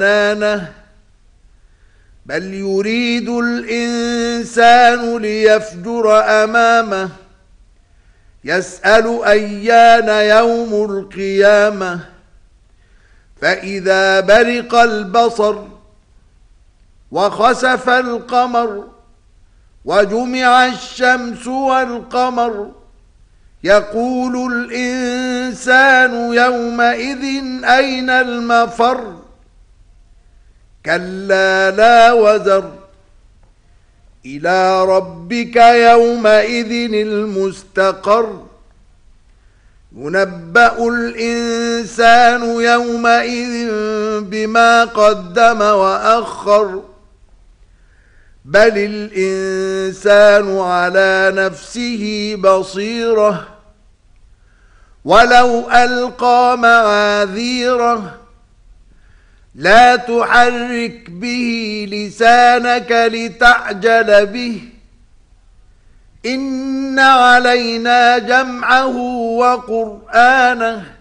حنانه بل يريد الإنسان ليفجر أمامه يسأل أيان يوم القيامة فإذا برق البصر وخسف القمر وجمع الشمس والقمر يقول الإنسان يومئذ أين المفر كلا لا وزر إلى ربك يومئذ المستقر ينبأ الإنسان يومئذ بما قدم وأخر بل الإنسان على نفسه بصيرة ولو ألقى معاذيره لا تحرك به لسانك لتعجل به إن علينا جمعه وقرآنه